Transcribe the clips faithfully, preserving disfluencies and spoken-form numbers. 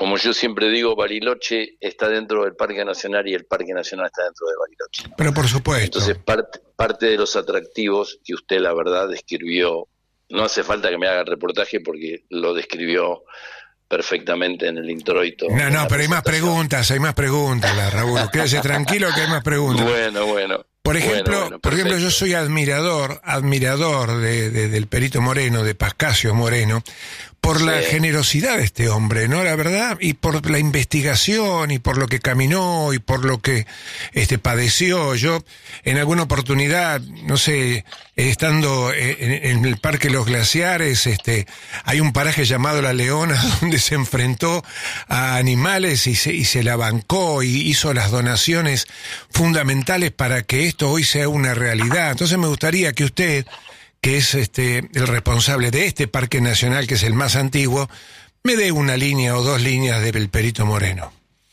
como yo siempre digo, Bariloche está dentro del Parque Nacional y el Parque Nacional está dentro de Bariloche. Pero por supuesto. Entonces, parte, parte de los atractivos que usted, la verdad, describió, no hace falta que me haga el reportaje porque lo describió perfectamente en el introito. No, no, pero hay más preguntas, hay más preguntas, la Raúl. Quédese tranquilo que hay más preguntas. Bueno, bueno. Por ejemplo, bueno, bueno, por ejemplo, yo soy admirador, admirador de, de, del Perito Moreno, de Pascasio Moreno, por sí. la generosidad de este hombre, ¿no? La verdad, y por la investigación, y por lo que caminó, y por lo que este padeció. Yo, en alguna oportunidad, no sé, estando en, en el Parque Los Glaciares, este, hay un paraje llamado La Leona, donde se enfrentó a animales y se, y se la bancó, y hizo las donaciones fundamentales para que esto hoy sea una realidad. Entonces me gustaría que usted, que es este el responsable de este Parque Nacional, que es el más antiguo, me dé una línea o dos líneas del Perito Moreno.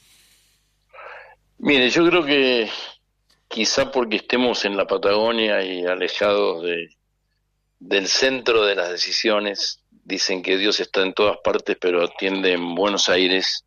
Mire, yo creo que quizá porque estemos en la Patagonia y alejados de, del centro de las decisiones, dicen que Dios está en todas partes, pero atiende en Buenos Aires.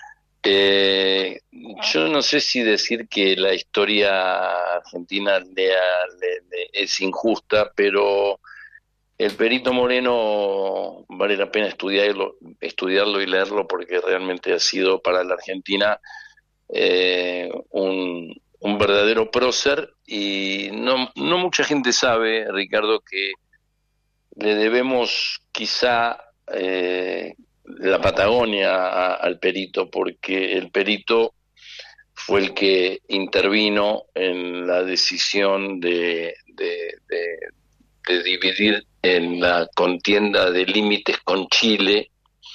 Eh, yo no sé si decir que la historia argentina le, le, le es injusta, pero el Perito Moreno vale la pena estudiarlo, estudiarlo y leerlo porque realmente ha sido para la Argentina eh, un, un verdadero prócer, y no, no mucha gente sabe, Ricardo, que le debemos quizá eh, la Patagonia a, al Perito, porque el Perito fue el que intervino en la decisión de, de, de, de dividir en la contienda de límites con Chile,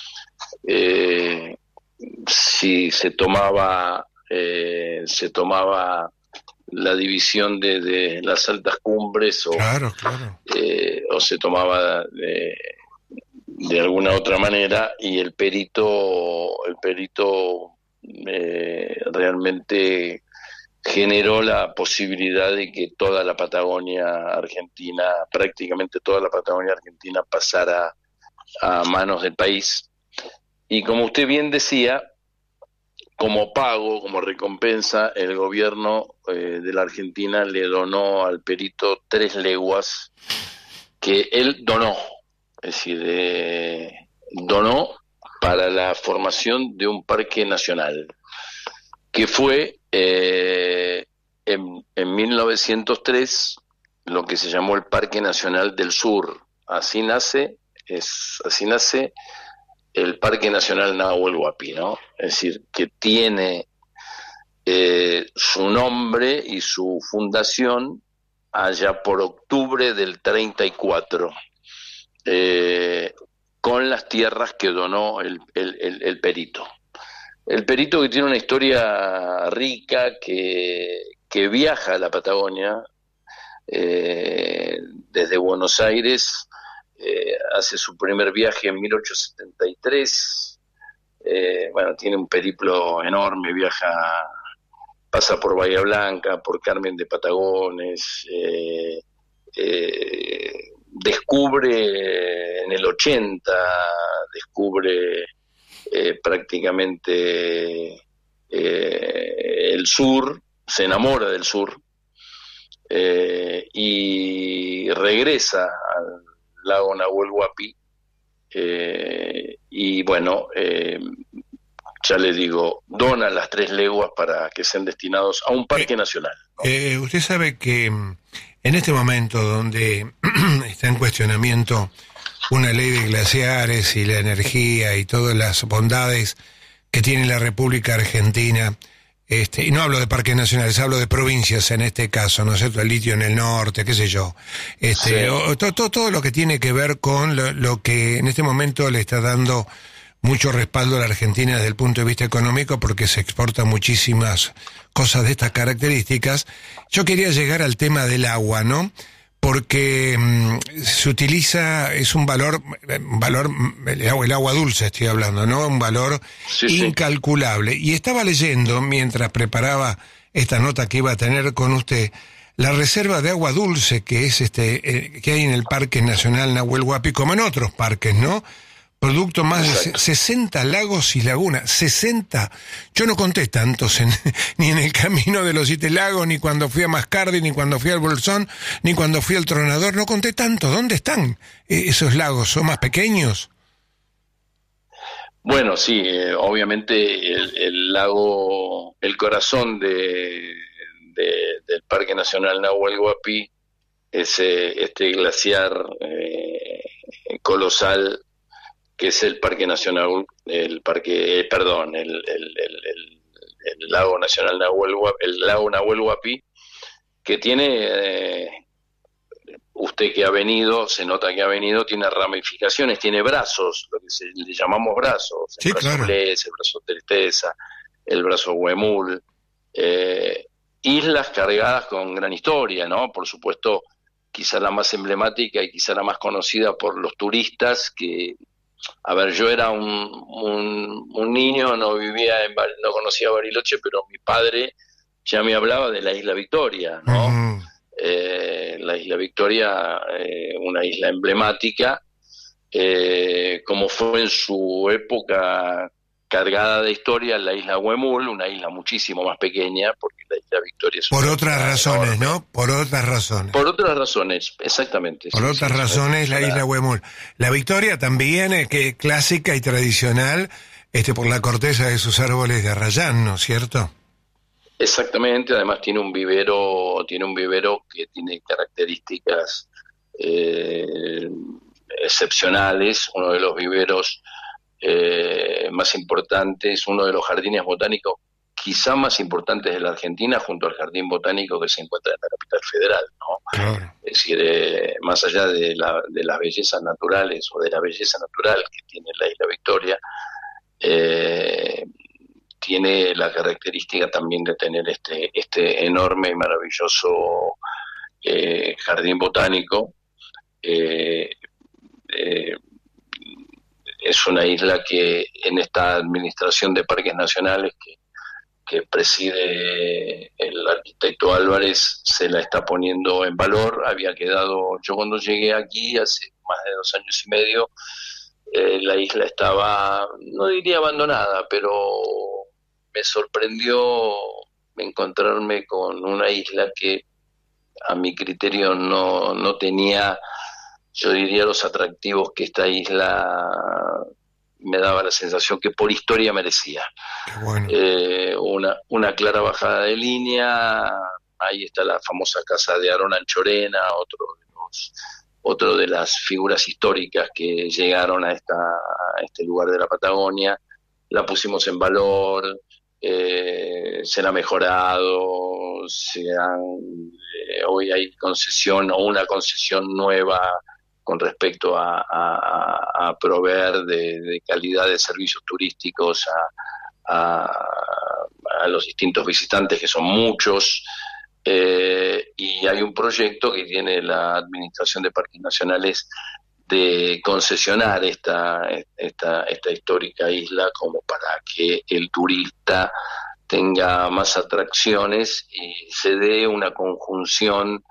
eh, si se tomaba eh, se tomaba la división de, de las altas cumbres o, claro, claro. Eh, o se tomaba de, de alguna otra manera, y el Perito el Perito eh, realmente generó la posibilidad de que toda la Patagonia Argentina, prácticamente toda la Patagonia Argentina pasara a manos del país. Y como usted bien decía, como pago, como recompensa, el gobierno eh, de la Argentina le donó al Perito tres leguas que él donó, es decir, eh, donó para la formación de un parque nacional, que fue eh, en, en mil novecientos tres lo que se llamó el Parque Nacional del Sur. Así nace, es, así nace el Parque Nacional Nahuel Huapi, ¿no? Es decir, que tiene eh, su nombre y su fundación allá por octubre del treinta y cuatro, eh, con las tierras que donó el, el, el, el Perito. El Perito, que tiene una historia rica, que, que viaja a la Patagonia eh, desde Buenos Aires. Eh, hace su primer viaje en mil ochocientos setenta y tres, eh, bueno, tiene un periplo enorme, viaja, pasa por Bahía Blanca, por Carmen de Patagones, eh, eh, descubre en el ochenta, descubre eh, prácticamente eh, el sur, se enamora del sur, eh, y regresa al lago Nahuel Huapi, eh, y bueno, eh, ya les digo, dona las tres leguas para que sean destinados a un parque eh, nacional, ¿no? Eh, usted sabe que en este momento donde está en cuestionamiento una ley de glaciares y la energía y todas las bondades que tiene la República Argentina, Este, y no hablo de parques nacionales, hablo de provincias en este caso, ¿no es cierto? El litio en el norte, qué sé yo. Este, sí. o, to, to, todo lo que tiene que ver con lo, lo que en este momento le está dando mucho respaldo a la Argentina desde el punto de vista económico, porque se exportan muchísimas cosas de estas características. Yo quería llegar al tema del agua, ¿no? Porque mmm, se utiliza, es un valor, un valor, el agua, el agua dulce estoy hablando, ¿no? Un valor sí, incalculable. Sí. Y estaba leyendo, mientras preparaba esta nota que iba a tener con usted, la reserva de agua dulce que es este, eh, que hay en el Parque Nacional Nahuel Huapi, como en otros parques, ¿no? producto más Exacto. de sesenta lagos y lagunas, sesenta. Yo no conté tantos en, ni en el camino de los siete lagos, ni cuando fui a Mascardi, ni cuando fui al Bolsón, ni cuando fui al Tronador, no conté tanto. ¿Dónde están eh, esos lagos? ¿Son más pequeños? Bueno, sí, eh, obviamente el, el lago, el corazón de, de, del Parque Nacional Nahuel Huapi, ese, este glaciar eh, colosal que es el Parque Nacional, el Parque, eh, perdón, el, el, el, el, el Lago Nacional Nahuel Huapi, el Lago Nahuel Huapi, que tiene, eh, usted que ha venido, se nota que ha venido, tiene ramificaciones, tiene brazos, lo que se, le llamamos brazos, sí, el brazo claro. Bles, el brazo Tristeza, el brazo Huemul, eh, islas cargadas con gran historia, ¿no? Por supuesto, quizá la más emblemática y quizá la más conocida por los turistas, que, a ver, yo era un, un, un niño, no vivía, en, no conocía Bariloche, pero mi padre ya me hablaba de la Isla Victoria, ¿no? Uh-huh. Eh, la Isla Victoria, eh, una isla emblemática, eh, como fue en su época cargada de historia la isla Huemul, una isla muchísimo más pequeña, porque la Isla Victoria es por otras razones, enorme. ¿no? Por otras razones. Por otras razones, exactamente. Por sí, otras sí, razones, la una... isla Huemul. La Victoria también, eh, que clásica y tradicional, este, por la corteza de sus árboles de arrayán, ¿no es cierto? Exactamente, además tiene un vivero, tiene un vivero que tiene características eh, excepcionales, uno de los viveros eh, más importantes, uno de los jardines botánicos quizá más importantes de la Argentina, junto al jardín botánico que se encuentra en la capital federal, ¿no? Claro. Es decir, eh, más allá de, la, de las bellezas naturales o de la belleza natural que tiene la Isla Victoria, eh, tiene la característica también de tener este, este enorme y maravilloso eh, jardín botánico. Eh, eh, es una isla que en esta administración de parques nacionales que, que preside el arquitecto Álvarez se la está poniendo en valor. Había quedado, yo cuando llegué aquí hace más de dos años y medio, eh, la isla estaba, no diría abandonada, pero me sorprendió encontrarme con una isla que a mi criterio no, no tenía, yo diría, los atractivos que esta isla me daba la sensación que por historia merecía. Bueno. Eh, una, una clara bajada de línea, ahí está la famosa casa de Aarón Anchorena, otro de los, otro de las figuras históricas que llegaron a, esta, a este lugar de la Patagonia. La pusimos en valor. Eh, se la ha mejorado, se han, eh, hoy hay concesión o una concesión nueva con respecto a, a, a proveer de, de calidad de servicios turísticos a, a, a los distintos visitantes, que son muchos, eh, y hay un proyecto que tiene la Administración de Parques Nacionales de concesionar esta, esta, esta histórica isla como para que el turista tenga más atracciones y se dé una conjunción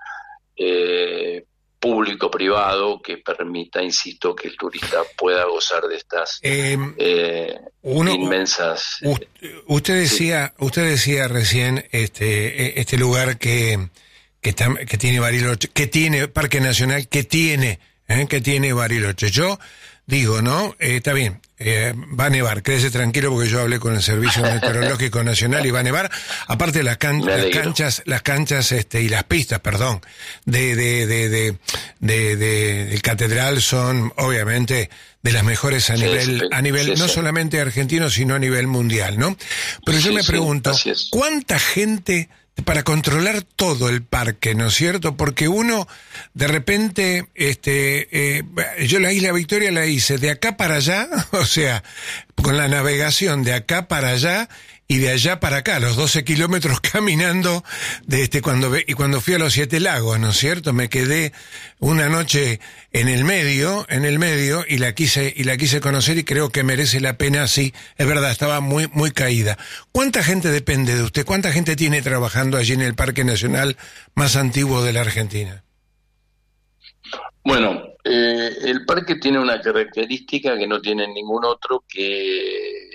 eh, público-privado que permita, insisto, que el turista pueda gozar de estas eh, eh, uno, inmensas... U, usted decía sí. usted decía recién este este lugar que que, está, que tiene Bariloche, que tiene Parque Nacional, que tiene... ¿Eh? que tiene Bariloche. Yo digo, ¿no? Eh, está bien, eh, va a nevar, quédese tranquilo porque yo hablé con el Servicio Meteorológico Nacional y va a nevar. Aparte las, can las canchas, las canchas este y las pistas, perdón, de de de de de, de, de Catedral son obviamente de las mejores a sí, nivel sí, a nivel sí, no sí. solamente argentino, sino a nivel mundial, ¿no? Pero yo sí, me pregunto, sí, ¿cuánta gente para controlar todo el parque, ¿no es cierto? Porque uno, de repente, este, eh, yo la Isla Victoria la hice de acá para allá, o sea, con la navegación de acá para allá y de allá para acá, los doce kilómetros caminando, de este, cuando ve, y cuando fui a los Siete Lagos, ¿no es cierto? Me quedé una noche en el medio, en el medio, y la quise, y la quise conocer y creo que merece la pena, sí, es verdad, estaba muy, muy caída. ¿Cuánta gente depende de usted? ¿Cuánta gente tiene trabajando allí en el Parque Nacional más antiguo de la Argentina? Bueno, eh, el parque tiene una característica que no tiene ningún otro, que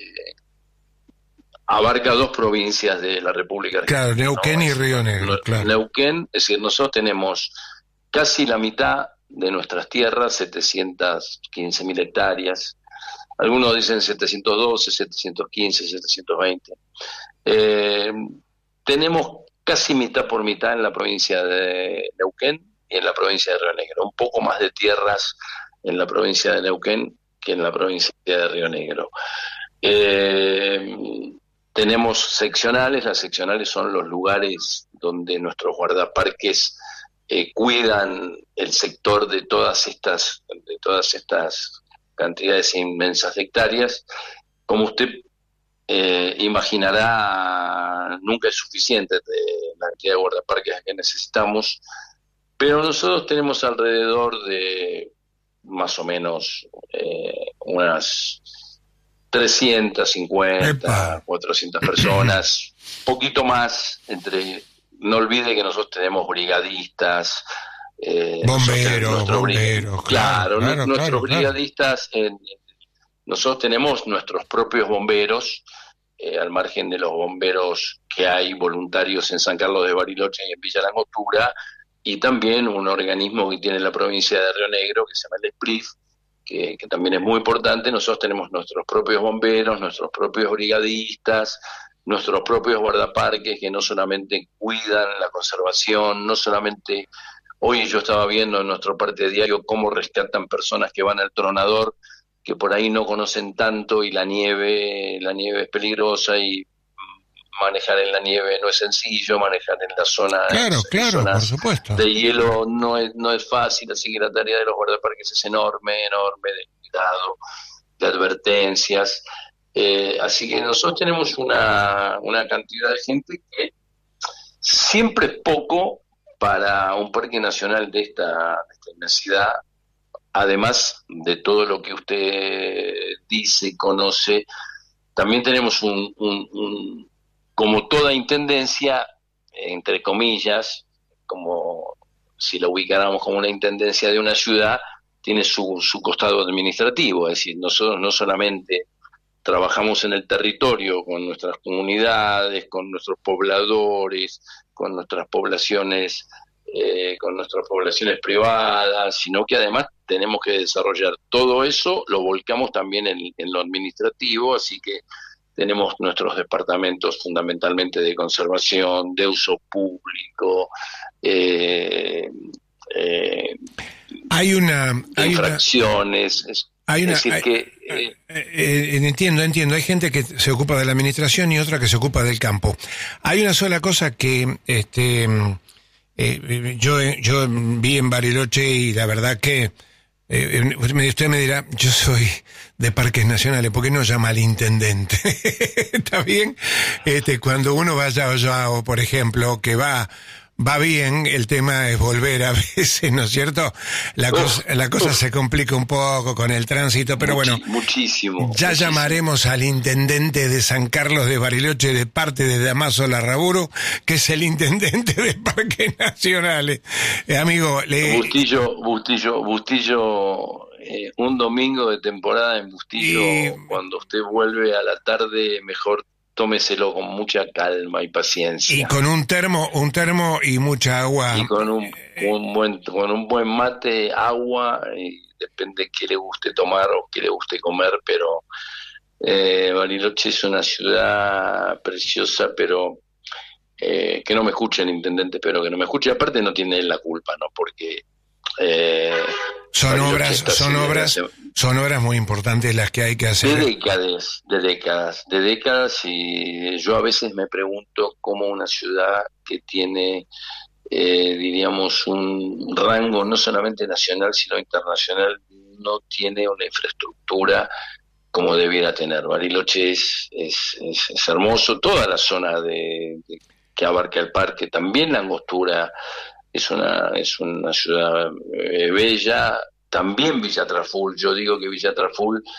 abarca dos provincias de la República Claro, Argentina, Neuquén ¿no? y Es, Río no, Negro, claro. Neuquén, es decir, nosotros tenemos casi la mitad de nuestras tierras, setecientas quince mil hectáreas. Algunos dicen setecientos doce, setecientos quince, setecientos veinte. Eh, tenemos casi mitad por mitad en la provincia de Neuquén y en la provincia de Río Negro. Un poco más de tierras en la provincia de Neuquén que en la provincia de Río Negro. Eh, tenemos seccionales. Las seccionales son los lugares donde nuestros guardaparques eh, cuidan el sector de todas estas, de todas estas cantidades inmensas de hectáreas. Como usted eh, imaginará, nunca es suficiente de la cantidad de guardaparques que necesitamos, pero nosotros tenemos alrededor de más o menos eh, unas trescientas cincuenta, Epa. cuatrocientas personas, poquito más. Entre, no olvide que nosotros tenemos brigadistas, eh, Bomberos, nuestro, bomberos, claro, claro, claro, nuestros claro, claro. brigadistas, en, nosotros tenemos nuestros propios bomberos, eh, al margen de los bomberos que hay voluntarios en San Carlos de Bariloche y en Villa Langostura, y también un organismo que tiene la provincia de Río Negro que se llama el SPRIF, que, que también es muy importante. Nosotros tenemos nuestros propios bomberos, nuestros propios brigadistas, nuestros propios guardaparques, que no solamente cuidan la conservación, no solamente... Hoy yo estaba viendo en nuestro parte diario cómo rescatan personas que van al tronador, que por ahí no conocen tanto, y la nieve, la nieve es peligrosa, y manejar en la nieve no es sencillo, manejar en las zonas, Claro, en claro, por zonas supuesto. de hielo no es, no es fácil, así que la tarea de los guardaparques es enorme, enorme, de cuidado, de advertencias. Eh, así que nosotros tenemos una, una cantidad de gente que siempre es poco para un parque nacional de esta, de esta inmensidad, además de todo lo que usted dice, conoce. También tenemos un, un, un como toda intendencia, entre comillas, como si lo ubicáramos como una intendencia de una ciudad, tiene su, su costado administrativo. Es decir, nosotros no solamente trabajamos en el territorio con nuestras comunidades, con nuestros pobladores, con nuestras poblaciones, eh, con nuestras poblaciones privadas, sino que además tenemos que desarrollar todo eso, lo volcamos también en, en lo administrativo, así que tenemos nuestros departamentos fundamentalmente de conservación, de uso público, eh, eh, hay una hay infracciones. Una, hay una, es decir, hay, que... Eh, eh, entiendo, entiendo. Hay gente que se ocupa de la administración y otra que se ocupa del campo. Hay una sola cosa que este eh, yo yo vi en Bariloche y la verdad que eh, usted me dirá, yo soy de Parques Nacionales, ¿por qué no llama al intendente? ¿Está bien? Este, cuando uno vaya a Ollao, por ejemplo, que va va bien, el tema es volver a veces, ¿no es cierto? La uf, cosa, la cosa se complica un poco con el tránsito, pero muchi, bueno, muchísimo. Ya muchísimo. llamaremos al intendente de San Carlos de Bariloche de parte de Damaso Larraburu, que es el intendente de Parques Nacionales. Eh, amigo, le... Bustillo, Bustillo, Bustillo, eh, un domingo de temporada en Bustillo, y... cuando usted vuelve a la tarde, mejor tómeselo con mucha calma y paciencia. Y con un termo, un termo y mucha agua. Y con un, un buen, con un buen mate, agua, y depende qué le guste tomar o qué le guste comer, pero eh, Bariloche es una ciudad preciosa, pero eh, que no me escuche el intendente, pero que no me escuche. Aparte no tiene la culpa, ¿no? Porque eh, son Bariloche obras, son obras, hace... son obras muy importantes las que hay que hacer. De décadas, de décadas, de décadas, y yo a veces me pregunto cómo una ciudad que tiene, eh, diríamos, un rango no solamente nacional, sino internacional, no tiene una infraestructura como debiera tener. Bariloche es, es, es, es hermoso, toda la zona de, de que abarca el parque, también la Angostura es una, es una ciudad eh, bella, también Villa Traful. Yo digo que Villa Traful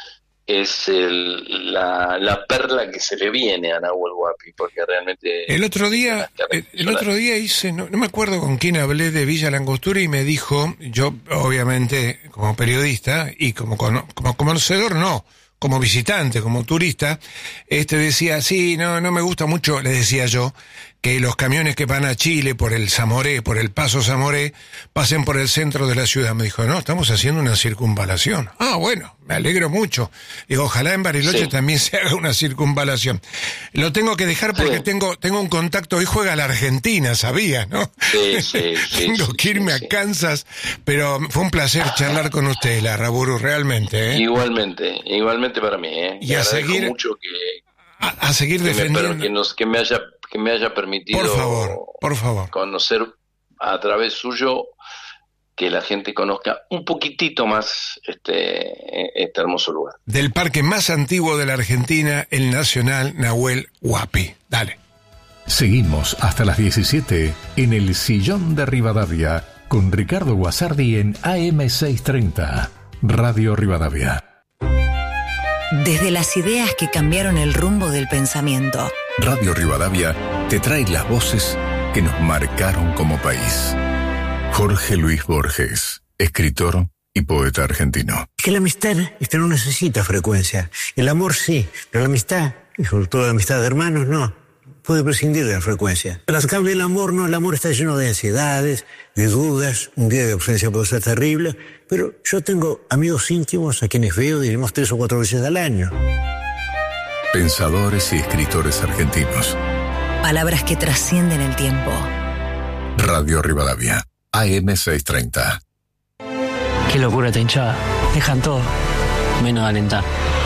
es el, la, la perla que se le viene a Nahuel Huapi, porque realmente... El otro día, el, el otro día hice, no, no me acuerdo con quién hablé de Villa Langostura y me dijo, yo obviamente como periodista y como, como, como conocedor no, como visitante, como turista, este decía, sí, no, no me gusta mucho, le decía yo, que los camiones que van a Chile por el Zamoré, por el Paso Zamoré, pasen por el centro de la ciudad. Me dijo, no, estamos haciendo una circunvalación. Ah, bueno, me alegro mucho. Digo, ojalá en Bariloche sí. también se haga una circunvalación. Lo tengo que dejar porque sí. tengo tengo un contacto, hoy juega la Argentina, ¿sabías, no? Sí, sí, sí. Tengo sí, que irme sí, a Kansas, pero fue un placer charlar con usted, la Raburu, realmente, ¿eh? Igualmente, igualmente para mí, ¿eh? Y a seguir, mucho que, a, a seguir que defendiendo. Me, que, nos, que me haya... que me haya permitido por favor, por favor. conocer a través suyo, que la gente conozca un poquitito más este, este hermoso lugar. Del parque más antiguo de la Argentina, el Nacional Nahuel Huapi. Dale. Seguimos hasta las diecisiete en el Sillón de Rivadavia con Ricardo Guasardi en A M seiscientos treinta, Radio Rivadavia. Desde las ideas que cambiaron el rumbo del pensamiento. Radio Rivadavia te trae las voces que nos marcaron como país. Jorge Luis Borges, escritor y poeta argentino. Que la amistad esta no necesita frecuencia. El amor sí, pero la amistad, y sobre todo la amistad de hermanos, no. Puede prescindir de la frecuencia. Pero en cambio el amor no, el amor está lleno de ansiedades, de dudas, un día de ausencia puede ser terrible, pero yo tengo amigos íntimos a quienes veo, diríamos, tres o cuatro veces al año. Pensadores y escritores argentinos. Palabras que trascienden el tiempo. Radio Rivadavia, A M seiscientos treinta. Qué locura esta hinchada. Dejan todo, menos alentar.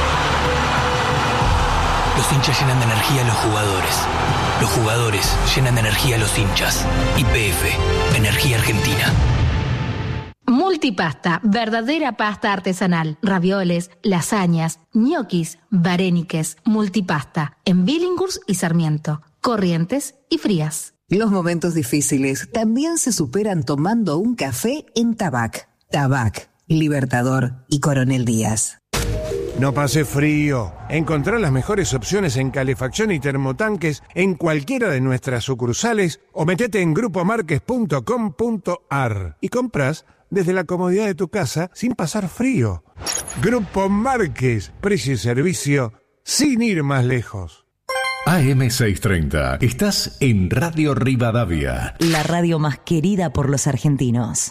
Los hinchas llenan de energía a los jugadores. Los jugadores llenan de energía a los hinchas. Y P F, Energía Argentina. Multipasta, verdadera pasta artesanal. Ravioles, lasañas, ñoquis, varéniques. Multipasta, en Billinghurst y Sarmiento. Corrientes y Frías. Los momentos difíciles también se superan tomando un café en Tabac. Tabac, Libertador y Coronel Díaz. No pase frío. Encontrá las mejores opciones en calefacción y termotanques en cualquiera de nuestras sucursales o metete en grupo marques punto com punto a r y compras desde la comodidad de tu casa sin pasar frío. Grupo Márquez, precio y servicio sin ir más lejos. A M seiscientos treinta, estás en Radio Rivadavia. La radio más querida por los argentinos.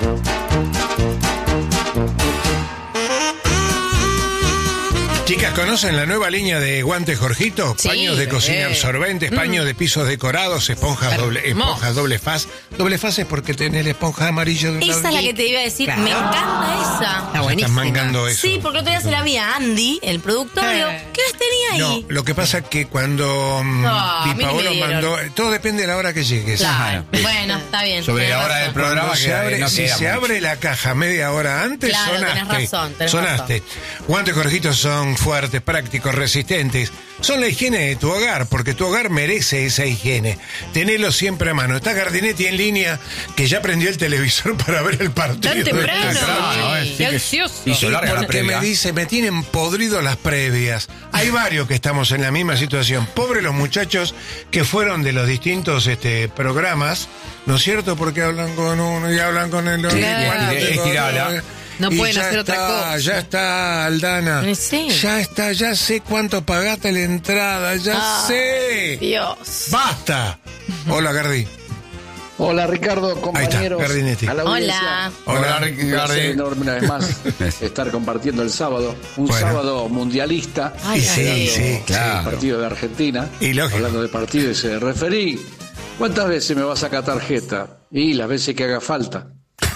Chicas, ¿conocen la nueva línea de guantes Jorgito? Sí, paños de cocina eh. absorbentes, Mm. paños de pisos decorados, esponjas doble, esponjas doble faz. Doble faz es porque tenés la esponja amarilla de un lado. Esa es la que te iba a decir. Claro. Me encanta esa. Está buenísima. Estás mangando eso. Sí, porque otro día se la vi a Andy, el productor, y digo, ¿qué las tenía ahí? No, lo que pasa es que cuando um, No, a Di mí ni me Paolo dieron. mandó, todo depende de la hora que llegues. Claro. Bueno, está bien. Sobre tenés la hora razón. del programa Cuando que se abre, no si queda se mucho. abre la caja media hora antes, Claro, sonaste. tenés razón, tenés sonaste. Guantes Jorgito son fuertes, prácticos, resistentes. Son la higiene de tu hogar, porque tu hogar merece esa higiene. Tenelo siempre a mano. Está Gardinetti en línea, que ya prendió el televisor para ver el partido. Tan temprano. Temprano, eh, sí Qué que ansioso. hizo larga la Porque previa. me dice, me tienen podrido las previas. Hay varios que estamos en la misma situación. Pobres los muchachos que fueron de los distintos este, programas, ¿no es cierto? Porque hablan con uno y hablan con el otro. Sí, Igual, es digo, tirala. No y pueden ya hacer está, otra cosa. Ya está, Aldana. Eh, sí. Ya está, ya sé cuánto pagaste la entrada, ya Ay, sé. Dios. ¡Basta! Hola, Gardi. Hola Ricardo, compañeros. Gardinetti. A la audiencia. Hola. Hola, Un Ricky placer Gardi. enorme una vez más estar compartiendo el sábado, un Bueno. sábado mundialista. Ay, Y sí, ay, sí, El claro. partido de Argentina. Y lógico. Hablando de partido, se referí. ¿Cuántas veces me va a sacar tarjeta? Y las veces que haga falta.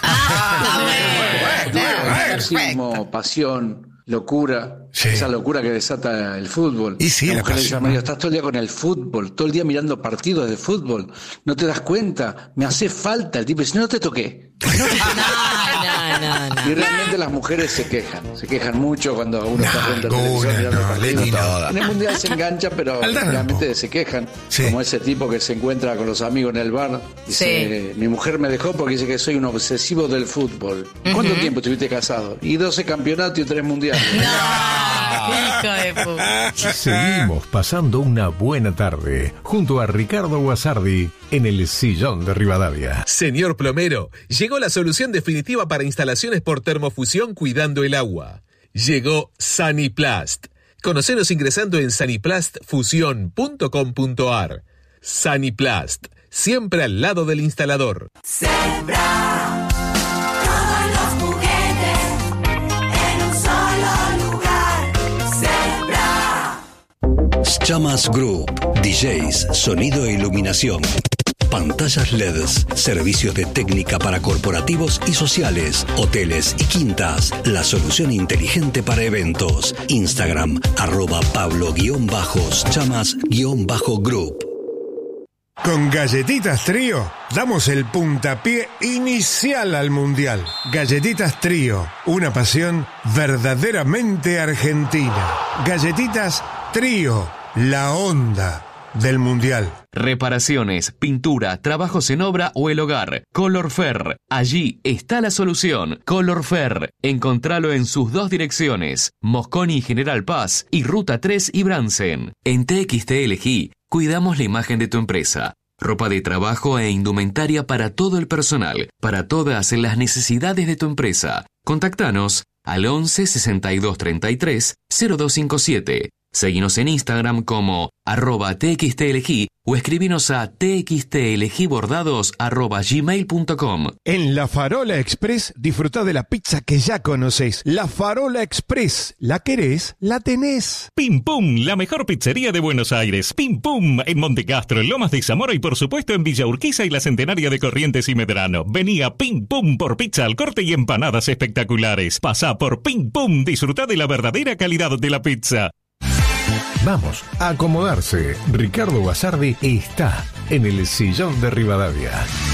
Ah, bueno. Entusiasmo, pasión, locura. Sí. Esa locura que desata el fútbol. Y sí, la la mujer le pasión, llama, ¿no? digo, estás todo el día con el fútbol, todo el día mirando partidos de fútbol. ¿No te das cuenta? Me hace falta. El tipo dice, no te toqué. No, no, no, no. Y realmente las mujeres se quejan, se quejan mucho cuando uno está frente al alguna, televisor mirando no, partidos. Leti, no. En el mundial se engancha, pero Aldana, realmente no. se quejan. Sí. Como ese tipo que se encuentra con los amigos en el bar. Dice, mi mujer me dejó porque dice que soy un obsesivo del fútbol. ¿Cuánto tiempo estuviste casado? Y doce campeonatos y tres mundiales. No. Hijo de puta. Seguimos pasando una buena tarde junto a Ricardo Guasardi en el Sillón de Rivadavia. Señor plomero, llegó la solución definitiva para instalaciones por termofusión cuidando el agua. Llegó Saniplast. Conocenos ingresando en saniplast fusión punto com punto a r. Saniplast, siempre al lado del instalador. Sembra todos los juguetes en un solo lugar. Sembra. Chamas Group, D Js, sonido e iluminación. Pantallas L E Ds, servicios de técnica para corporativos y sociales, hoteles y quintas. La solución inteligente para eventos. Instagram, arroba Pablo-Chamas-Group. Con Galletitas Trío damos el puntapié inicial al Mundial. Galletitas Trío, una pasión verdaderamente argentina. Galletitas Trío, la onda del Mundial. Reparaciones, pintura, trabajos en obra o el hogar. Colorfer. Allí está la solución. Colorfer. Encontralo en sus dos direcciones. Mosconi y General Paz y Ruta tres y Bransen. En T X T L G cuidamos la imagen de tu empresa. Ropa de trabajo e indumentaria para todo el personal. Para todas las necesidades de tu empresa. Contactanos al once sesenta y dos treinta y tres cero dos cincuenta y siete. Seguinos en Instagram como arroba txtlg o escribinos a txtlgbordados arroba gmail punto com. En La Farola Express disfrutá de la pizza que ya conocés. La Farola Express. ¿La querés? La tenés. Pim Pum, la mejor pizzería de Buenos Aires. Pim Pum, en Montecastro, en Lomas de Zamora y por supuesto en Villa Urquiza y la Centenaria de Corrientes y Medrano. Vení a Pim Pum por pizza al corte y empanadas espectaculares. Pasá por Pim Pum, disfrutá de la verdadera calidad de la pizza. Vamos a acomodarse. Ricardo Guasardi está en el Sillón de Rivadavia.